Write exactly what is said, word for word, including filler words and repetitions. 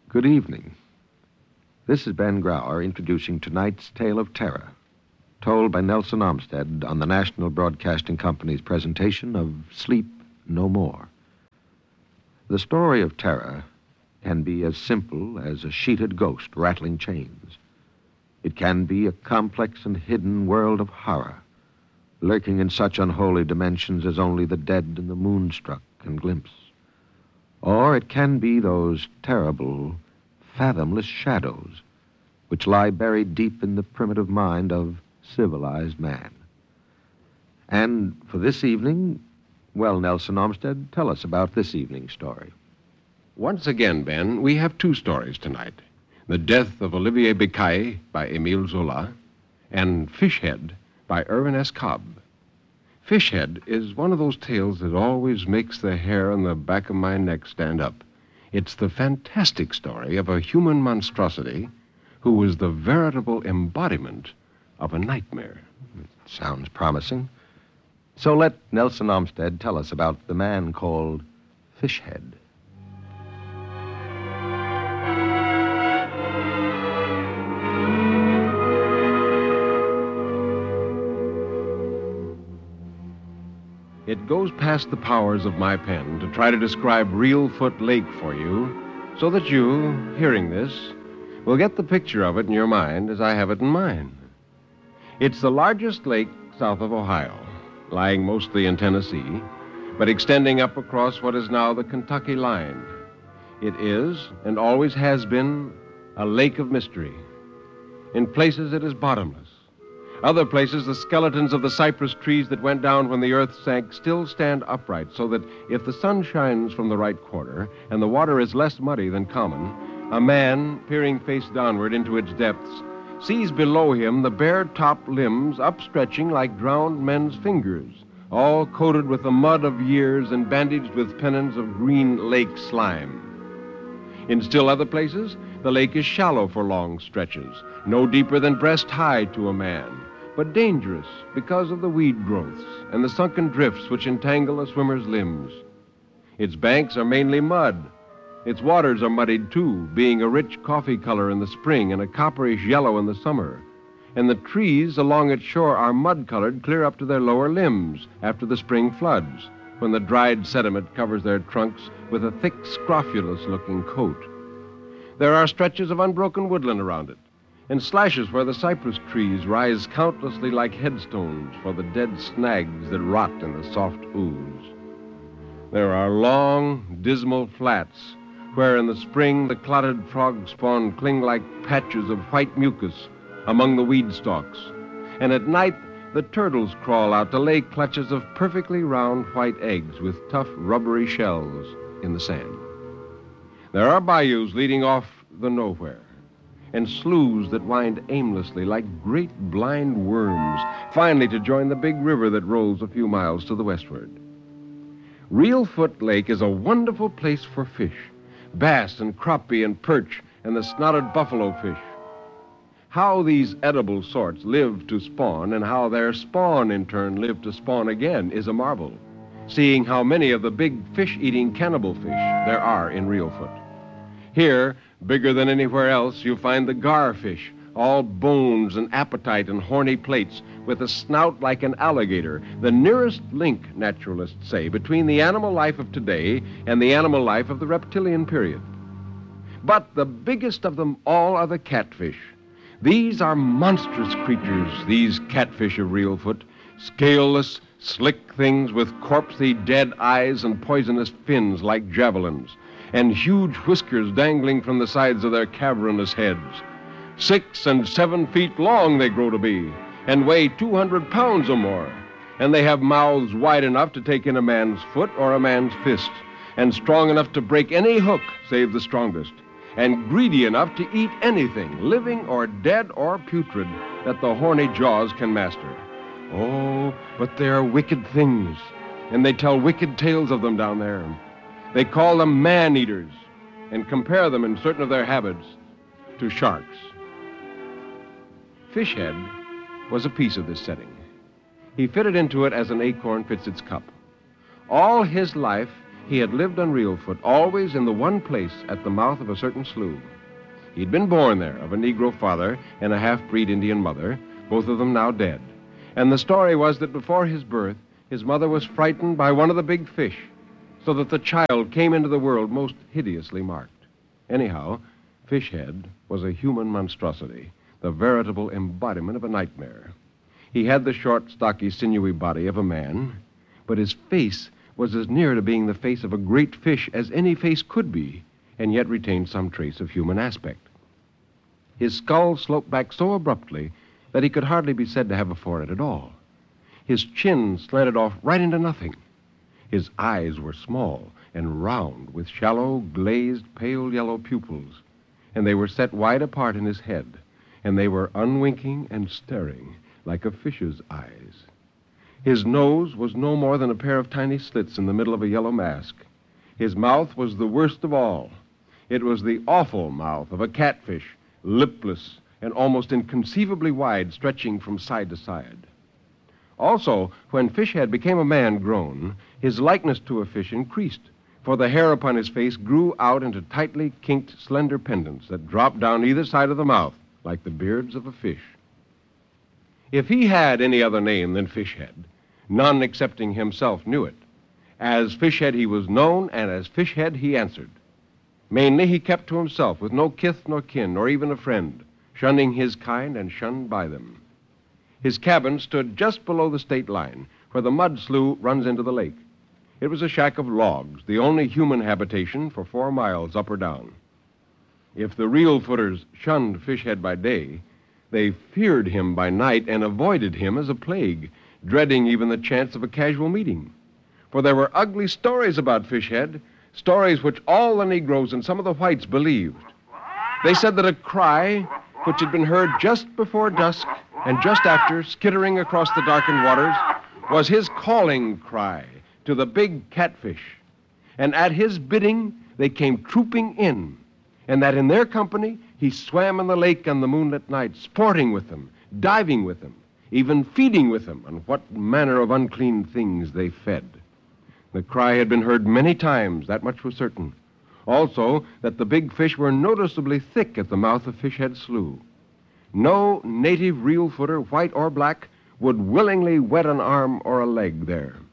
Good evening. This is Ben Grauer introducing tonight's tale of terror, told by Nelson Olmsted on the National Broadcasting Company's presentation of Sleep No More. The story of terror can be as simple as a sheeted ghost rattling chains. It can be a complex and hidden world of horror, lurking in such unholy dimensions as only the dead and the moonstruck can glimpse. Or it can be those terrible, fathomless shadows which lie buried deep in the primitive mind of civilized man. And for this evening, well, Nelson Olmsted, tell us about this evening's story. Once again, Ben, we have two stories tonight. The Death of Olivier Becaille by Émile Zola and Fishhead by Irvin S. Cobb. Fishhead is one of those tales that always makes the hair on the back of my neck stand up. It's the fantastic story of a human monstrosity who was the veritable embodiment of a nightmare. Sounds promising. So let Nelson Olmsted tell us about the man called Fishhead. It goes past the powers of my pen to try to describe Reelfoot Lake for you, so that you, hearing this, will get the picture of it in your mind as I have it in mine. It's the largest lake south of Ohio, lying mostly in Tennessee, but extending up across what is now the Kentucky line. It is, and always has been, a lake of mystery. In places it is bottomless. Other places, the skeletons of the cypress trees that went down when the earth sank still stand upright, so that if the sun shines from the right quarter and the water is less muddy than common, a man, peering face downward into its depths, sees below him the bare top limbs upstretching like drowned men's fingers, all coated with the mud of years and bandaged with pennons of green lake slime. In still other places, the lake is shallow for long stretches, no deeper than breast high to a man, but dangerous because of the weed growths and the sunken drifts which entangle a swimmer's limbs. Its banks are mainly mud. Its waters are muddied, too, being a rich coffee color in the spring and a copperish yellow in the summer. And the trees along its shore are mud-colored clear up to their lower limbs after the spring floods, when the dried sediment covers their trunks with a thick, scrofulous-looking coat. There are stretches of unbroken woodland around it, and slashes where the cypress trees rise countlessly like headstones for the dead snags that rot in the soft ooze. There are long, dismal flats where in the spring the clotted frog spawn cling like patches of white mucus among the weed stalks, and at night the turtles crawl out to lay clutches of perfectly round white eggs with tough, rubbery shells in the sand. There are bayous leading off the nowhere, and sloughs that wind aimlessly like great blind worms, finally to join the big river that rolls a few miles to the westward. Reelfoot Lake is a wonderful place for fish, bass and crappie and perch and the snouted buffalo fish. How these edible sorts live to spawn and how their spawn in turn live to spawn again is a marvel, seeing how many of the big fish-eating cannibal fish there are in Reelfoot. Here, bigger than anywhere else, you find the garfish, all bones and appetite and horny plates, with a snout like an alligator, the nearest link, naturalists say, between the animal life of today and the animal life of the reptilian period. But the biggest of them all are the catfish. These are monstrous creatures, these catfish of Reelfoot, scaleless, slick things with corpsey dead eyes and poisonous fins like javelins, and huge whiskers dangling from the sides of their cavernous heads. Six and seven feet long they grow to be, and weigh two hundred pounds or more, and they have mouths wide enough to take in a man's foot or a man's fist, and strong enough to break any hook save the strongest, and greedy enough to eat anything, living or dead or putrid, that the horny jaws can master. Oh, but they are wicked things, and they tell wicked tales of them down there. They call them man-eaters, and compare them in certain of their habits to sharks. Fishhead was a piece of this setting. He fitted into it as an acorn fits its cup. All his life, he had lived on Reelfoot, always in the one place at the mouth of a certain slough. He'd been born there of a Negro father and a half-breed Indian mother, both of them now dead. And the story was that before his birth, his mother was frightened by one of the big fish, so that the child came into the world most hideously marked. Anyhow, Fishhead was a human monstrosity, the veritable embodiment of a nightmare. He had the short, stocky, sinewy body of a man, but his face was as near to being the face of a great fish as any face could be, and yet retained some trace of human aspect. His skull sloped back so abruptly that he could hardly be said to have a forehead at all. His chin slanted off right into nothing. His eyes were small and round, with shallow, glazed, pale yellow pupils, and they were set wide apart in his head, and they were unwinking and staring like a fish's eyes. His nose was no more than a pair of tiny slits in the middle of a yellow mask. His mouth was the worst of all. It was the awful mouth of a catfish, lipless and almost inconceivably wide, stretching from side to side. Also, when Fishhead became a man grown, his likeness to a fish increased, for the hair upon his face grew out into tightly kinked, slender pendants that dropped down either side of the mouth like the beards of a fish. If he had any other name than Fishhead, none excepting himself knew it. As Fishhead he was known, and as Fishhead he answered. Mainly he kept to himself, with no kith nor kin, nor even a friend, shunning his kind and shunned by them. His cabin stood just below the state line, where the mud slough runs into the lake. It was a shack of logs, the only human habitation for four miles up or down. If the Reelfooters shunned Fishhead by day, they feared him by night and avoided him as a plague, dreading even the chance of a casual meeting. For there were ugly stories about Fishhead, stories which all the Negroes and some of the whites believed. They said that a cry, which had been heard just before dusk and just after, skittering across the darkened waters, was his calling cry to the big catfish. And at his bidding, they came trooping in, and that in their company, he swam in the lake on the moonlit night, sporting with them, diving with them, even feeding with them, on what manner of unclean things they fed. The cry had been heard many times, that much was certain. Also, that the big fish were noticeably thick at the mouth of Fishhead Slough. No native Reelfooter, white or black, would willingly wet an arm or a leg there.